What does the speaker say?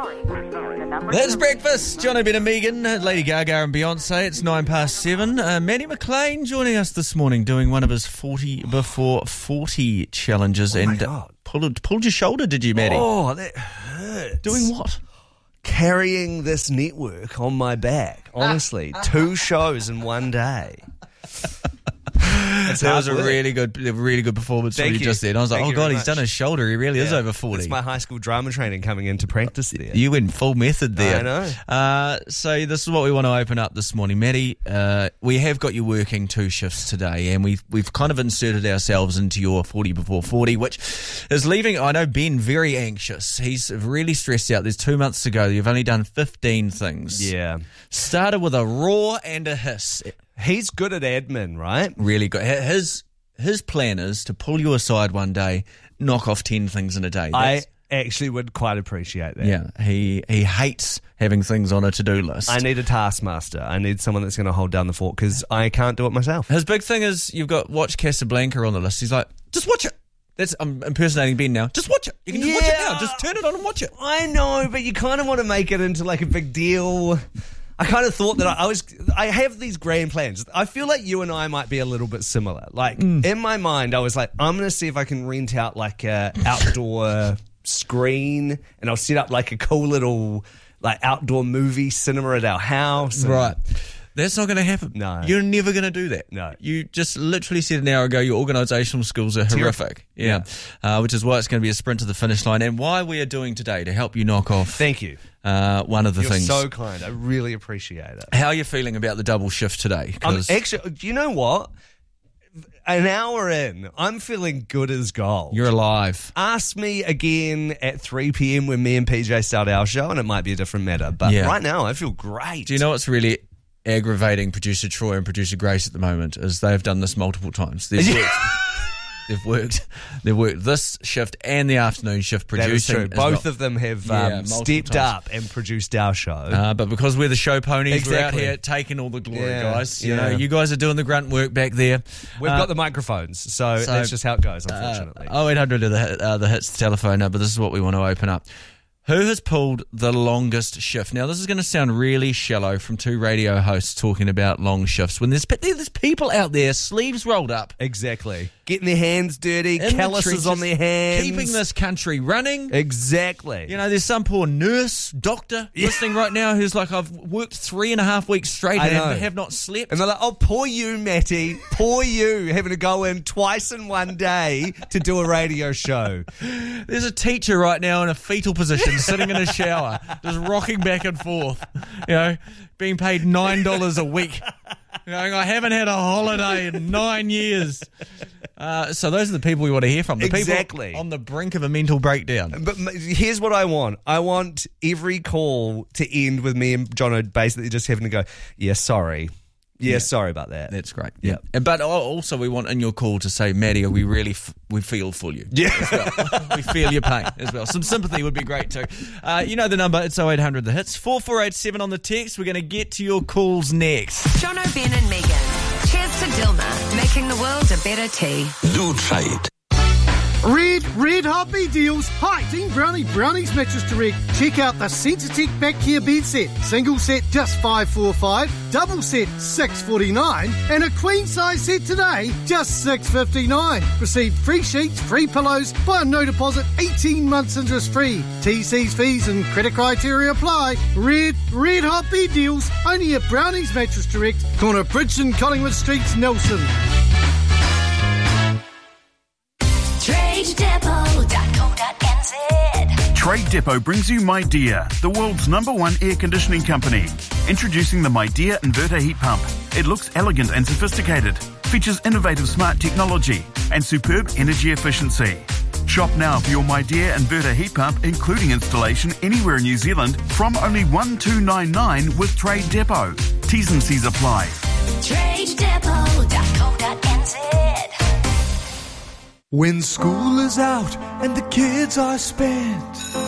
That's breakfast. John O'Brien and Megan, Lady Gaga and Beyonce. It's 7:09. Matty McLean joining us this morning, doing one of his 40 before 40 challenges. And pulled your shoulder, did you, Matty? Oh, that hurts. Doing what? Carrying this network on my back. Honestly, 2 shows in one day. That was a really good performance from you just then. I was like, oh God, he's done his shoulder. He really is over 40. It's my high school drama training coming into practice there. You went full method there. I know. So this is what we want to open up this morning. Matty, we have got you working 2 shifts today, and we've kind of inserted ourselves into your 40 before 40, which is leaving, I know, Ben very anxious. He's really stressed out. There's 2 months to go. You've only done 15 things. Yeah. Started with a roar and a hiss. He's good at admin, right? Really good. His plan is to pull you aside one day, knock off 10 things in a day. I actually would quite appreciate that. Yeah, he hates having things on a to-do list. I need a taskmaster. I need someone that's going to hold down the fort because I can't do it myself. His big thing is you've got Watch Casablanca on the list. He's like, just watch it. I'm impersonating Ben now. Just watch it. You can just watch it now. Just turn it on and watch it. I know, but you kind of want to make it into like a big deal. I kind of thought that I have these grand plans. I feel like you and I might be a little bit similar. Like, in my mind, I was like, I'm going to see if I can rent out like a outdoor screen, and I'll set up like a cool little like outdoor movie cinema at our house. Right. That's not going to happen. No. You're never going to do that. No. You just literally said an hour ago your organisational skills are horrific. Yeah. Which is why it's going to be a sprint to the finish line, and why we are doing today to help you knock off. Thank you. One of the things. You're so kind. I really appreciate it. How are you feeling about the double shift today? Actually, do you know what? An hour in, I'm feeling good as gold. You're alive. Ask me again at 3 p.m. when me and PJ start our show, and it might be a different matter. But right now, I feel great. Do you know what's really aggravating producer Troy and producer Grace at the moment is they've done this multiple times. They've worked this shift and the afternoon shift producing. That is true. Both of them have stepped up and produced our show. But because we're the show ponies, we're out here taking all the glory, guys. You know, you guys are doing the grunt work back there. We've got the microphones, so that's just how it goes, unfortunately. 0800 the hits telephone number. This is what we want to open up. Who has pulled the longest shift? Now, this is going to sound really shallow from 2 radio hosts talking about long shifts when there's people out there, sleeves rolled up. Exactly. Getting their hands dirty, calluses on their hands. Keeping this country running. Exactly. You know, there's some poor nurse, doctor listening right now who's like, I've worked 3.5 weeks straight and have not slept. And they're like, oh, poor you, Matty. Poor you, having to go in twice in one day to do a radio show. There's a teacher right now in a fetal position sitting in a shower, just rocking back and forth, you know, being paid $9 a week. You know, I haven't had a holiday in 9 years. So those are the people we want to hear from. The exactly. people on the brink of a mental breakdown. But here's what I want. I want every call to end with me and Jono basically just having to go, sorry. Yeah, sorry about that. That's great. Yeah. But also we want in your call to say, Matty, we really we feel for you. Yeah. As well. We feel your pain as well. Some sympathy would be great too. You know the number. It's 0800 the hits. 4487 on the text. We're going to get to your calls next. John O'Brien and Megan. Cheers to Dilma, making the world a better tea. Do try it. Red Hot deals. Hi, Team Brownies Mattress Direct. Check out the Sensortech Back Care Bed Set. Single set just $545, double set $649, and a queen size set today just $659. Receive free sheets, free pillows, buy no deposit, 18 months interest free. TC's fees and credit criteria apply. Red Hot Bed deals only at Brownies Mattress Direct, corner Bridge and Collingwood Streets, Nelson. TradeDepot.co.nz. Trade Depot brings you MyDear, the world's #1 air conditioning company. Introducing the MyDear inverter heat pump. It looks elegant and sophisticated, features innovative smart technology and superb energy efficiency. Shop now for your MyDear inverter heat pump, including installation anywhere in New Zealand, from only $1,299 with Trade Depot. T's and C's apply. TradeDepot.co.nz. When school is out and the kids are spent,